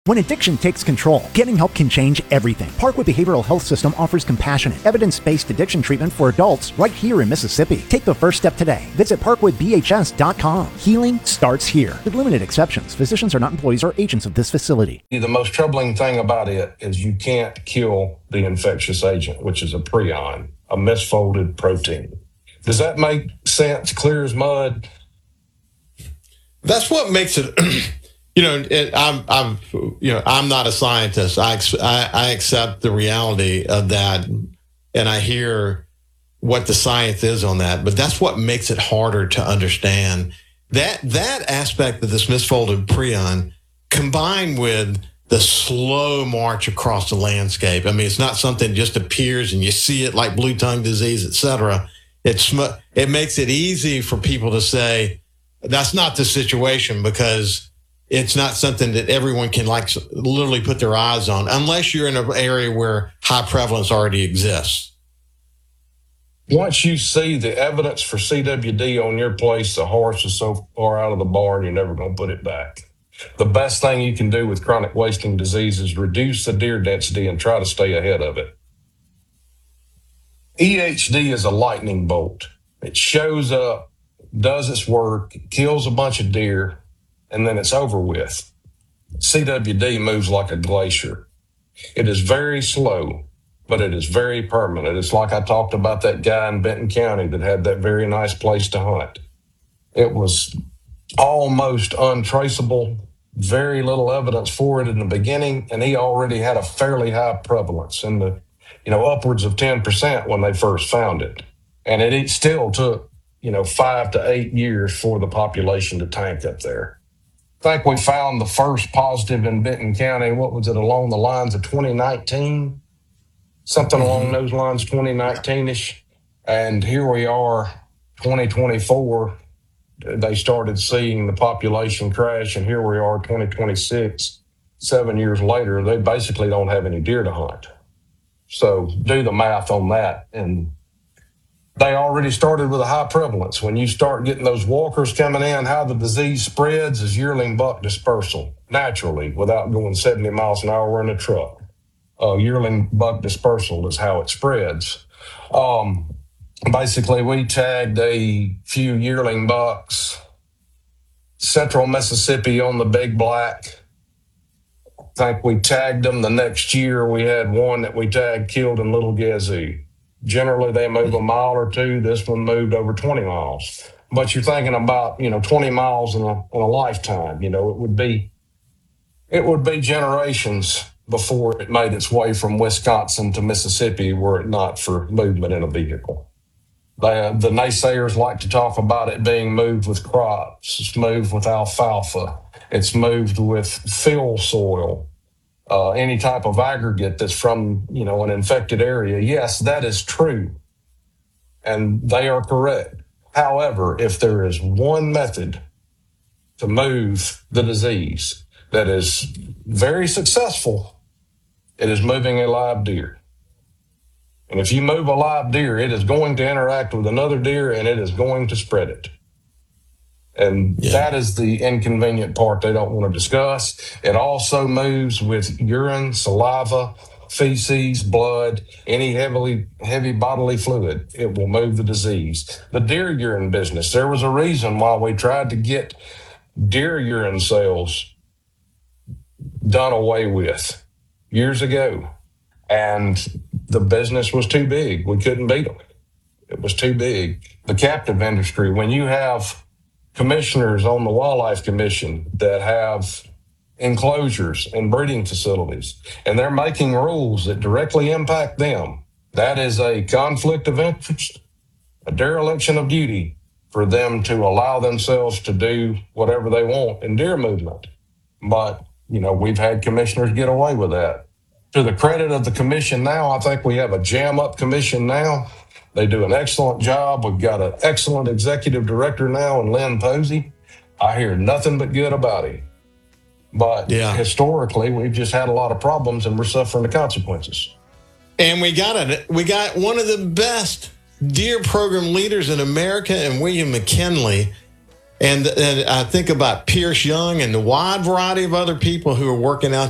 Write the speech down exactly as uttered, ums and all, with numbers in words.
When addiction takes control, getting help can change everything. Parkwood Behavioral Health System offers compassionate, evidence-based addiction treatment for adults right here in Mississippi. Take the first step today. Visit parkwood b h s dot com. Healing starts here. With limited exceptions, physicians are not employees or agents of this facility. The most troubling thing about it is you can't kill the infectious agent, which is a prion, a misfolded protein. Does that make sense? Clear as mud? That's what makes it... You know, it, I'm, I'm, you know, I'm not a scientist. I, I, I accept the reality of that, and I hear what the science is on that. But that's what makes it harder to understand. That that aspect of this misfolded prion, combined with the slow march across the landscape. I mean, it's not something that just appears and you see it like blue tongue disease, et cetera. It's it makes it easy for people to say that's not the situation because it's not something that everyone can like literally put their eyes on unless you're in an area where high prevalence already exists. Once you see the evidence for C W D on your place, the horse is so far out of the barn, you're never going to put it back. The best thing you can do with chronic wasting disease is reduce the deer density and try to stay ahead of it. E H D is a lightning bolt. It shows up, does its work, kills a bunch of deer, and then it's over with. C W D moves like a glacier. It is very slow, but it is very permanent. It's like I talked about that guy in Benton County that had that very nice place to hunt. It was almost untraceable, very little evidence for it in the beginning, and he already had a fairly high prevalence in the, you know, upwards of ten percent when they first found it. And it still took, you know, five to eight years for the population to tank up there. I think we found the first positive in Benton County. What was it, along the lines of twenty nineteen? Something mm-hmm. along those lines, twenty nineteen-ish. And here we are, twenty twenty-four. They started seeing the population crash, and here we are, twenty twenty-six. Seven years later, they basically don't have any deer to hunt. So do the math on that. And they already started with a high prevalence. When you start getting those walkers coming in, how the disease spreads is yearling buck dispersal, naturally, without going seventy miles an hour in a truck. Uh, yearling buck dispersal is how it spreads. Um, basically, we tagged a few yearling bucks, central Mississippi on the Big Black. I think we tagged them the next year. We had one that we tagged killed in Little Gazoo. Generally, they move a mile or two. This one moved over twenty miles. But you're thinking about, you know, twenty miles in a, in a lifetime. You know, it would be, it would be generations before it made its way from Wisconsin to Mississippi were it not for movement in a vehicle. They, the naysayers like to talk about it being moved with crops. It's moved with alfalfa. It's moved with fill soil. Uh, any type of aggregate that's from, you know, an infected area. Yes, that is true. And they are correct. However, if there is one method to move the disease that is very successful, it is moving a live deer. And if you move a live deer, it is going to interact with another deer and it is going to spread it. And yeah. that is the inconvenient part they don't want to discuss. It also moves with urine, saliva, feces, blood, any heavily heavy bodily fluid. It will move the disease. The deer urine business, there was a reason why we tried to get deer urine cells done away with years ago. And the business was too big. We couldn't beat them. It was too big. The captive industry, when you have commissioners on the Wildlife Commission that have enclosures and breeding facilities, and they're making rules that directly impact them, that is a conflict of interest, a dereliction of duty for them to allow themselves to do whatever they want in deer movement. But, you know, we've had commissioners get away with that. To the credit of the commission now, I think we have a jam-up commission now. They do an excellent job. We've got an excellent executive director now in Lynn Posey. I hear nothing but good about him. But yeah. historically, we've just had a lot of problems and we're suffering the consequences. And we got it. We got one of the best deer program leaders in America, and William McKinley. And, and I think about Pierce Young and the wide variety of other people who are working out